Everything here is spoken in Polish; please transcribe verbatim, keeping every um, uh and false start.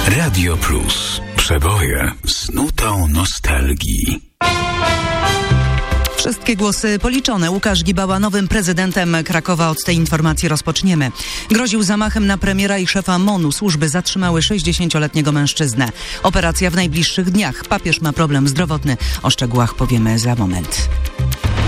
Radio Plus. Przeboje z nutą nostalgii. Wszystkie głosy policzone. Łukasz Gibała nowym prezydentem Krakowa. Od tej informacji rozpoczniemy. Groził zamachem na premiera i szefa MON-u. Służby zatrzymały sześćdziesięcioletniego mężczyznę. Operacja w najbliższych dniach. Papież ma problem zdrowotny. O szczegółach powiemy za moment.